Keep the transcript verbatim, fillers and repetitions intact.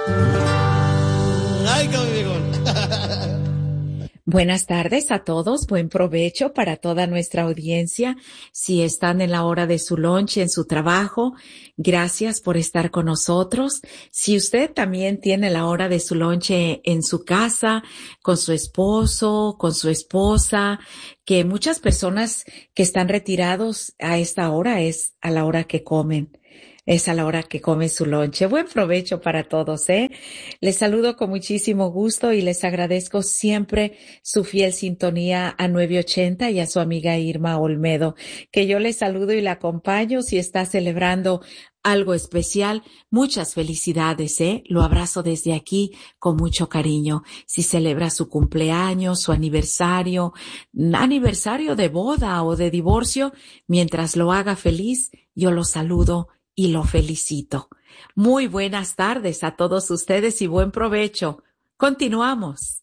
Ay, conmigo. Buenas tardes a todos, buen provecho para toda nuestra audiencia. Si están en la hora de su lunch, en su trabajo, gracias por estar con nosotros. Si usted también tiene la hora de su lunch en su casa, con su esposo, con su esposa, que muchas personas que están retirados a esta hora es a la hora que comen. Es a la hora que come su lonche. Buen provecho para todos, ¿eh? Les saludo con muchísimo gusto y les agradezco siempre su fiel sintonía a nueve ochenta y a su amiga Irma Olmedo, que yo les saludo y la acompaño si está celebrando algo especial. Muchas felicidades, ¿eh? Lo abrazo desde aquí con mucho cariño. Si celebra su cumpleaños, su aniversario, aniversario de boda o de divorcio, mientras lo haga feliz, yo lo saludo y lo felicito. Muy buenas tardes a todos ustedes y buen provecho. Continuamos.